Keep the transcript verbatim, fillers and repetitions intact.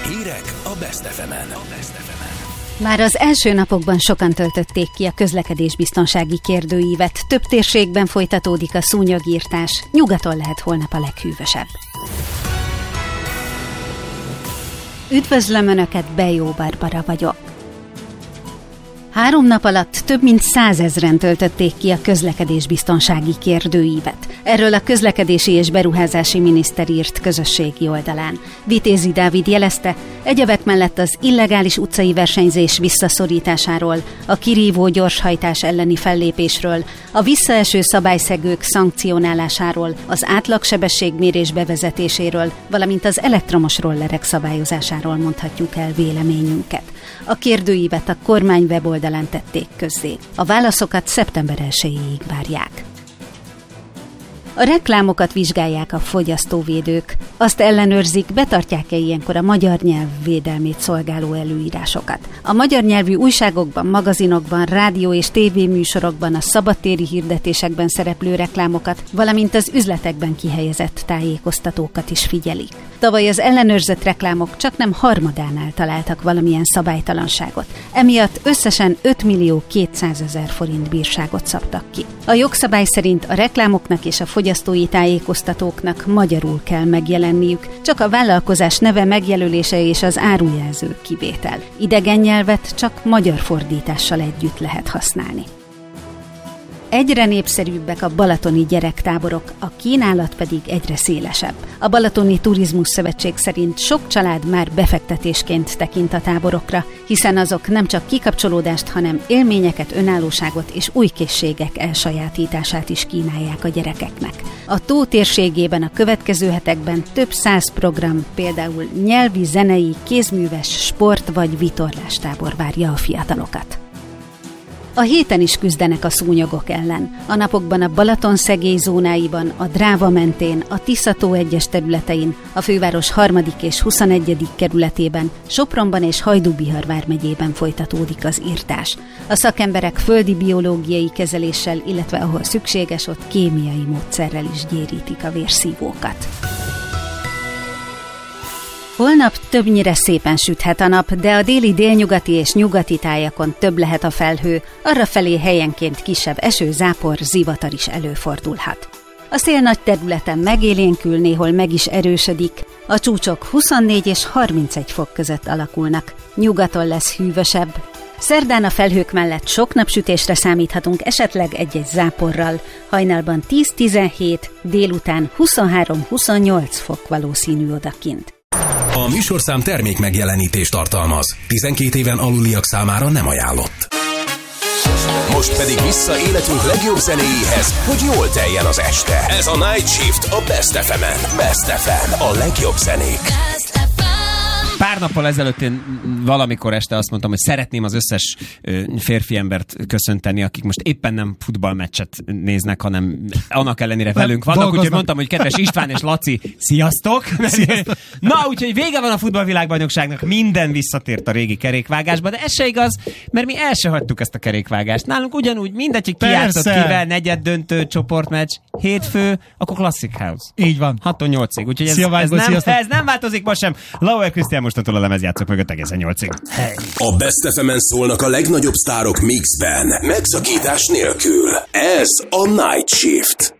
Hírek a Best ef emen. Már az első napokban sokan töltötték ki a közlekedésbiztonsági kérdőívet. Több térségben folytatódik a szúnyogírtás. Nyugaton lehet holnap a leghűvösebb. Üdvözlöm Önöket, Bejó Barbara vagyok. Három nap alatt több mint százezren töltötték ki a közlekedésbiztonsági kérdőívet. Erről a közlekedési és beruházási miniszter írt közösségi oldalán. Vitézi Dávid jelezte, egyebek mellett az illegális utcai versenyzés visszaszorításáról, a kirívó gyorshajtás elleni fellépésről, a visszaeső szabályszegők szankcionálásáról, az átlagsebességmérés bevezetéséről, valamint az elektromos rollerek szabályozásáról mondhatjuk el véleményünket. A kérdőívet a kormány weboldalán tették közzé. A válaszokat szeptember elsejéig várják. A reklámokat vizsgálják a fogyasztóvédők. Azt ellenőrzik, betartják-e ilyenkor a magyar nyelv védelmét szolgáló előírásokat. A magyar nyelvű újságokban, magazinokban, rádió és tévéműsorokban, a szabadtéri hirdetésekben szereplő reklámokat, valamint az üzletekben kihelyezett tájékoztatókat is figyelik. Tavaly az ellenőrzött reklámok csaknem harmadánál találtak valamilyen szabálytalanságot. Emiatt összesen öt millió kétszázezer forint bírságot szabtak ki. A jogszabály szerint a reklámoknak és a fogyasztói tájékoztatóknak magyarul kell megjelenniük, csak a vállalkozás neve megjelölése és az árujelző kivétel. Idegen nyelvet csak magyar fordítással együtt lehet használni. Egyre népszerűbbek a balatoni gyerektáborok, a kínálat pedig egyre szélesebb. A Balatoni Turizmus Szövetség szerint sok család már befektetésként tekint a táborokra, hiszen azok nem csak kikapcsolódást, hanem élményeket, önállóságot és új készségek elsajátítását is kínálják a gyerekeknek. A tó térségében a következő hetekben több száz program, például nyelvi, zenei, kézműves, sport vagy vitorlástábor várja a fiatalokat. A héten is küzdenek a szúnyogok ellen. A napokban a Balaton-Szegély zónáiban, a Dráva mentén, a Tisza-tó egyes területein, a főváros harmadik és huszonegyedik kerületében, Sopronban és Hajdú-Bihar vármegyében folytatódik az írtás. A szakemberek földi biológiai kezeléssel, illetve ahol szükséges, ott kémiai módszerrel is gyérítik a vérszívókat. Holnap többnyire szépen süthet a nap, de a déli, délnyugati és nyugati tájakon több lehet a felhő, arrafelé helyenként kisebb eső, zápor, zivatar is előfordulhat. A szél nagy területen megélénkül, néhol meg is erősödik, a csúcsok huszonnégy és harmincegy fok között alakulnak, nyugaton lesz hűvösebb. Szerdán a felhők mellett sok napsütésre számíthatunk, esetleg egy-egy záporral, hajnalban tíz-tizenhét, délután huszonhárom-huszonnyolc fok valószínű odakint. A műsorszám termék megjelenítést tartalmaz. tizenkét éven aluliak számára nem ajánlott. Most pedig vissza életünk legjobb zenéjéhez, hogy jól teljen az este. Ez a Night Shift a Best ef emen. Best ef em, a legjobb zenék. Pár nappal ezelőtt én valamikor este azt mondtam, hogy szeretném az összes férfi embert köszönteni, akik most éppen nem futballmeccset néznek, hanem annak ellenére velünk vannak. Úgyhogy mondtam, hogy kedves István és Laci, sziasztok! sziasztok. Na, úgyhogy vége van a futballvilágbajnokságnak, minden visszatért a régi kerékvágásba, de ez se igaz, mert mi el se hagytuk ezt a kerékvágást. Nálunk ugyanúgy mindegy, hogy kijátszott kivel, negyed döntő, csoportmeccs, hétfő, akkor Classic House. Így van. hattól nyolcig. Úgyhogy ez, Szia, ez, nem, sziasztok. ez nem változik most sem. Lauer Krisztián mostantól a lemezjátszók mögött egészen nyolcig. Hey. A Best ef emen szólnak a legnagyobb sztárok mixben, megszakítás nélkül. Ez a Night Shift.